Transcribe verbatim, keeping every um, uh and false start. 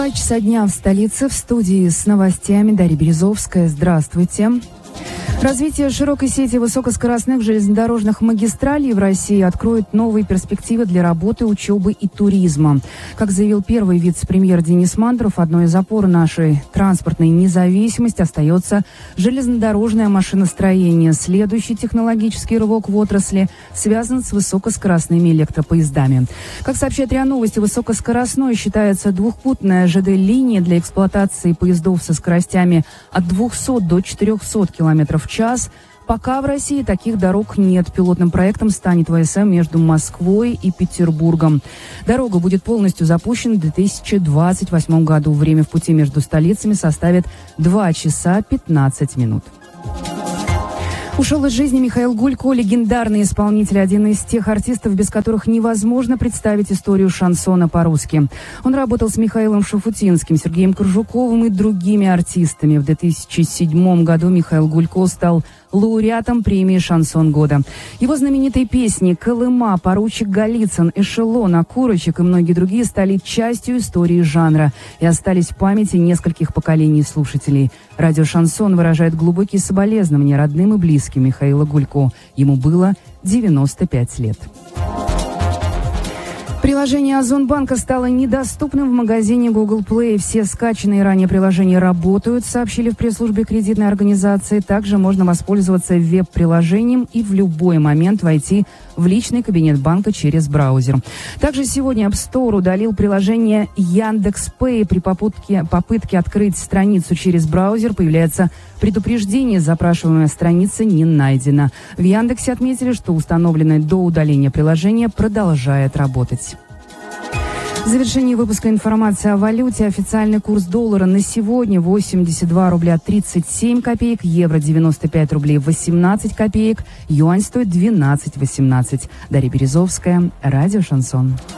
Два часа дня в столице. В студии с новостями Дарья Березовская. Здравствуйте. Развитие широкой сети высокоскоростных железнодорожных магистралей в России откроет новые перспективы для работы, учебы и туризма. Как заявил первый вице-премьер Денис Мантуров, одной из опор нашей транспортной независимости остается железнодорожное машиностроение. Следующий технологический рывок в отрасли связан с высокоскоростными электропоездами. Как сообщает РИА Новости, высокоскоростной считается двухпутная ЖД-линия для эксплуатации поездов со скоростями от двухсот до четырехсот километров в час. Пока в России таких дорог нет. Пилотным проектом станет ВСМ между Москвой и Петербургом. Дорога будет полностью запущена в две тысячи двадцать восьмом году. Время в пути между столицами составит два часа пятнадцать минут. Ушел из жизни Михаил Гулько, легендарный исполнитель, один из тех артистов, без которых невозможно представить историю шансона по-русски. Он работал с Михаилом Шуфутинским, Сергеем Коржуковым и другими артистами. В две тысячи седьмом году Михаил Гулько стал лауреатом премии «Шансон года». Его знаменитые песни «Колыма», «Поручик Голицын», «Эшелон», «Окурочек» и многие другие стали частью истории жанра и остались в памяти нескольких поколений слушателей. Радио «Шансон» выражает глубокие соболезнования родным и близким Михаила Гулько. Ему было девяносто пять лет. Приложение Озонбанка стало недоступным в магазине Google Play. Все скачанные ранее приложения работают, сообщили в пресс-службе кредитной организации. Также можно воспользоваться веб-приложением и в любой момент войти в личный кабинет банка через браузер. Также сегодня App Store удалил приложение Яндекс.Пэй. При попытке, попытке открыть страницу через браузер появляется предупреждение: запрашиваемая страница не найдена. В Яндексе отметили, что установленное до удаления приложение продолжает работать. В завершении выпуска информации о валюте. Официальный курс доллара на сегодня восемьдесят два рубля тридцать семь копеек, евро девяносто пять рублей восемнадцать копеек, юань стоит двенадцать восемнадцать. Дарья Березовская, радио «Шансон».